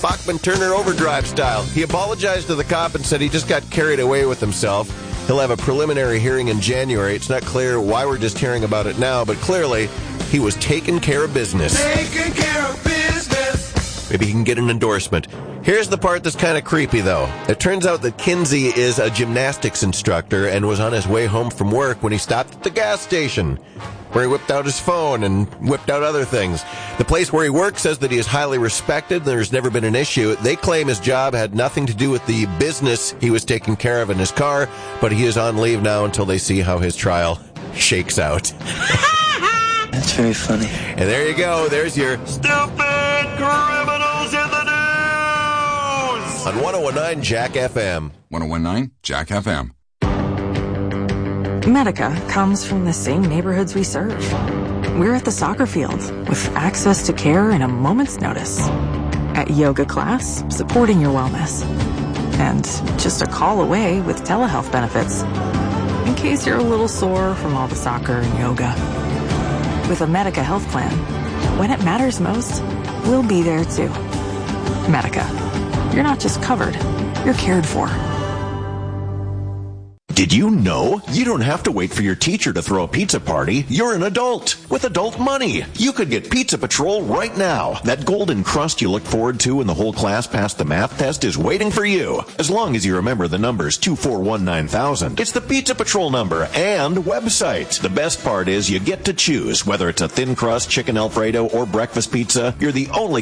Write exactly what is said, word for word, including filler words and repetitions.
Bachman-Turner Overdrive style. He apologized to the cop and said he just got carried away with himself. He'll have a preliminary hearing in January. It's not clear why we're just hearing about it now, but clearly he was taking care of business. Taking care of business. Maybe he can get an endorsement. Here's the part that's kind of creepy, though. It turns out that Kinsey is a gymnastics instructor and was on his way home from work when he stopped at the gas station, where he whipped out his phone and whipped out other things. The place where he works says that he is highly respected. There's never been an issue. They claim his job had nothing to do with the business he was taking care of in his car, but he is on leave now until they see how his trial shakes out. That's very funny. And there you go. There's your Stupid Criminals in the News on one oh one nine Jack F M. one oh one nine Jack F M. Medica comes from the same neighborhoods we serve. We're at the soccer field with access to care in a moment's notice. At yoga class, supporting your wellness. And just a call away with telehealth benefits, in case you're a little sore from all the soccer and yoga. With a Medica health plan, when it matters most, we'll be there too. Medica. You're not just covered, you're cared for. Did you know you don't have to wait for your teacher to throw a pizza party? You're an adult with adult money. You could get Pizza Patrol right now. That golden crust you look forward to when the whole class passed the math test is waiting for you. As long as you remember the numbers two four one nine thousand. It's the Pizza Patrol number and website. The best part is you get to choose whether it's a thin crust chicken Alfredo or breakfast pizza. You're the only